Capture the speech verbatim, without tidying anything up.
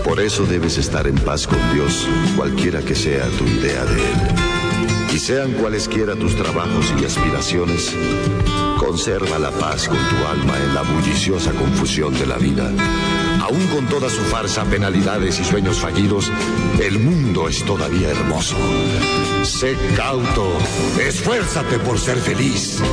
Por eso debes estar en paz con Dios, cualquiera que sea tu idea de Él. Y sean cualesquiera tus trabajos y aspiraciones, conserva la paz con tu alma en la bulliciosa confusión de la vida. Aún con toda su farsa, penalidades y sueños fallidos, el mundo es todavía hermoso. Sé cauto, esfuérzate por ser feliz.